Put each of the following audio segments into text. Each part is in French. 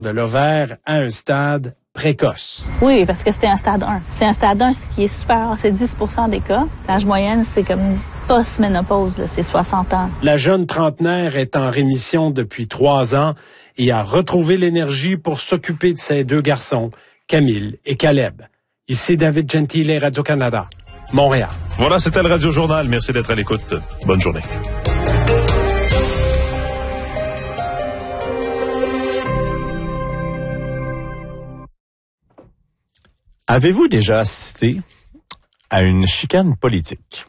de l'ovaire à un stade précoce. Oui, parce que c'était un stade 1. C'est un stade 1, ce qui est super rare, c'est 10% des cas. L'âge moyenne, c'est comme post-ménopause, là, c'est 60 ans. La jeune trentenaire est en rémission depuis 3 ans et a retrouvé l'énergie pour s'occuper de ses 2 garçons, Camille et Caleb. Ici David Gentile, Radio-Canada, Montréal. Voilà, c'était le Radio Journal. Merci d'être à l'écoute. Bonne journée. Avez-vous déjà assisté à une chicane politique?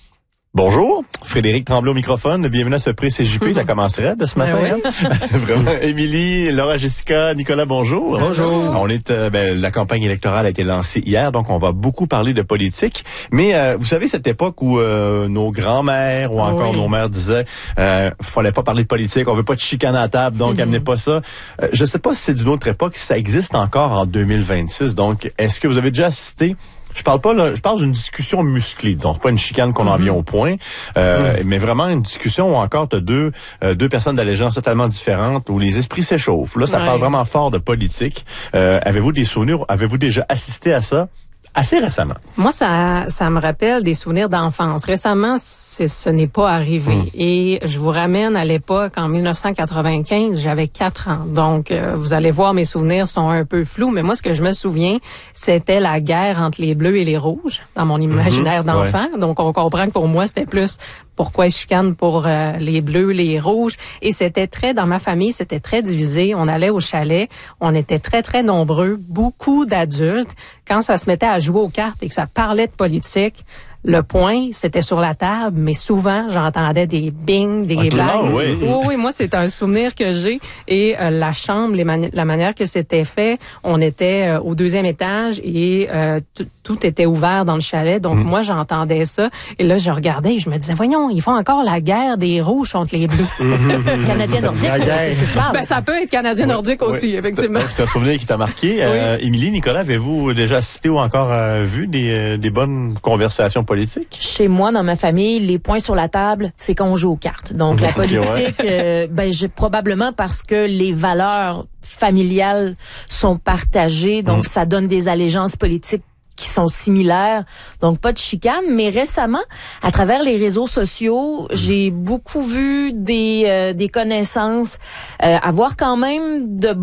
Bonjour, Frédéric Tremblay au microphone. Bienvenue à ce pré-CJP. Ça commencerait de ce matin. Oui. Vraiment. Émilie, Laura, Jessica, Nicolas, bonjour. Bonjour. On est, la campagne électorale a été lancée hier, donc on va beaucoup parler de politique. Mais vous savez, cette époque où nos grands-mères ou encore nos mères disaient fallait pas parler de politique, on veut pas de chicane à la table, donc amenez pas ça. Je sais pas si c'est d'une autre époque, si ça existe encore en 2026. Donc, est-ce que vous avez déjà assisté? Je parle d'une discussion musclée, disons. C'est pas une chicane qu'on en vient au point, mais vraiment une discussion où encore t'as deux personnes d'allégeance totalement différentes, où les esprits s'échauffent. Là, ça parle vraiment fort de politique. Avez-vous des souvenirs? Avez-vous déjà assisté à ça? Assez récemment. Moi, ça me rappelle des souvenirs d'enfance. Récemment, ce n'est pas arrivé. Et je vous ramène à l'époque, en 1995, j'avais 4 ans. Donc, vous allez voir, mes souvenirs sont un peu flous. Mais moi, ce que je me souviens, c'était la guerre entre les Bleus et les Rouges, dans mon imaginaire d'enfant. Ouais. Donc, on comprend que pour moi, c'était plus pourquoi ils chicanent pour les Bleus, les Rouges. Et c'était dans ma famille, c'était très divisé. On allait au chalet. On était très, très nombreux. Beaucoup d'adultes. Quand ça se mettait à jouer aux cartes et que ça parlait de politique, le point, c'était sur la table, mais souvent, j'entendais des bing, des blagues. Oui, moi, c'est un souvenir que j'ai. Et la chambre, la manière que c'était fait, on était au 2e étage et tout était ouvert dans le chalet. Donc, moi, j'entendais ça. Et là, je regardais et je me disais, voyons, ils font encore la guerre des Rouges contre les Bleus. Canadien nordique, c'est ce que tu parles. Ben, ça peut être Canadien nordique aussi, effectivement. C'est un souvenir qui t'a marqué. Émilie, Nicolas, avez-vous déjà assisté ou encore vu des bonnes conversations politique? Chez moi, dans ma famille, les points sur la table, c'est qu'on joue aux cartes. Donc, la politique, probablement parce que les valeurs familiales sont partagées, donc ça donne des allégeances politiques qui sont similaires, donc pas de chicane. Mais récemment, à travers les réseaux sociaux, j'ai beaucoup vu des connaissances avoir quand même de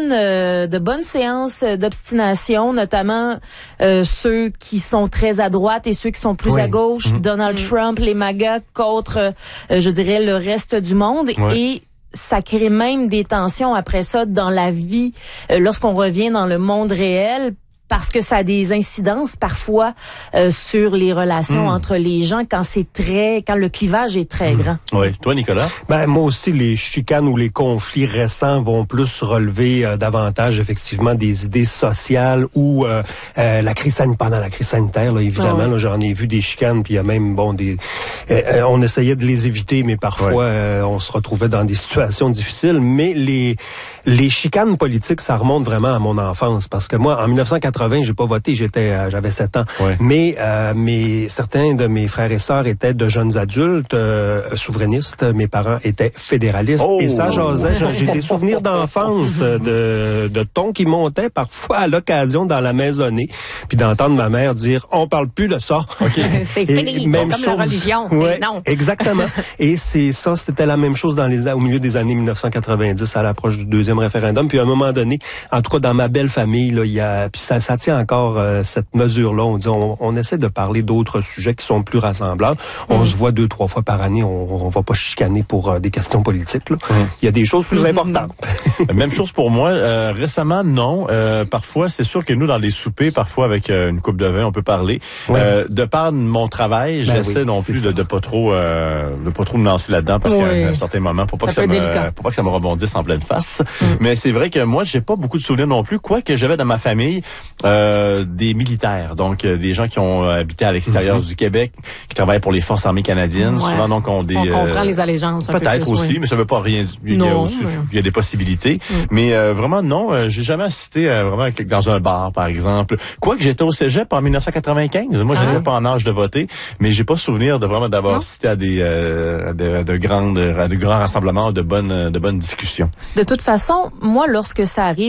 bonnes séances d'obstination, notamment ceux qui sont très à droite et ceux qui sont plus à gauche, Donald Trump, les MAGA contre, je dirais, le reste du monde. Et ça crée même des tensions après ça dans la vie, lorsqu'on revient dans le monde réel, parce que ça a des incidences parfois sur les relations entre les gens quand le clivage est très grand. Oui, toi Nicolas? Moi aussi, les chicanes ou les conflits récents vont plus relever davantage effectivement des idées sociales ou pendant la crise sanitaire, là, évidemment, là, j'en ai vu des chicanes, puis il y a même on essayait de les éviter, mais parfois on se retrouvait dans des situations difficiles. Mais les chicanes politiques, ça remonte vraiment à mon enfance, parce que moi, en 1980, j'ai pas voté, j'avais 7 ans. Mais certains de mes frères et sœurs étaient de jeunes adultes souverainistes. Mes parents étaient fédéralistes. Et ça jasait. J'ai des souvenirs d'enfance de tons qui montaient parfois à l'occasion dans la maisonnée. Puis d'entendre ma mère dire « On parle plus de ça. » C'est fini, même comme la religion. Non. Exactement. Et c'était la même chose au milieu des années 1990, à l'approche du 2e référendum. Puis à un moment donné, en tout cas dans ma belle famille, là, puis ça tient encore cette mesure-là. On dit, on essaie de parler d'autres sujets qui sont plus rassemblables. On se voit 2-3 fois par année. On va pas chicaner pour des questions politiques, là. Il y a des choses plus importantes. Même chose pour moi. Récemment, non. Parfois, c'est sûr que nous, dans les soupers, parfois avec une coupe de vin, on peut parler. De par mon travail, j'essaie non plus de pas trop me lancer là-dedans, parce qu'à un certain moment, pour pas que ça me rebondisse en pleine face. Mais c'est vrai que moi, j'ai pas beaucoup de souvenirs non plus. Quoi que j'avais dans ma famille, Des militaires, donc des gens qui ont habité à l'extérieur du Québec, qui travaillent pour les forces armées canadiennes. Souvent, donc, on comprend les allégeances. Peut-être plus, aussi, mais ça veut pas rien dire. Il y a des possibilités. Mais vraiment, non, j'ai jamais assisté vraiment dans un bar, par exemple. Quoique j'étais au cégep en 1995. Moi, j'étais pas en âge de voter, mais j'ai pas souvenir d'avoir assisté à de grands rassemblements, de bonnes discussions. De toute façon, moi, lorsque ça arrive,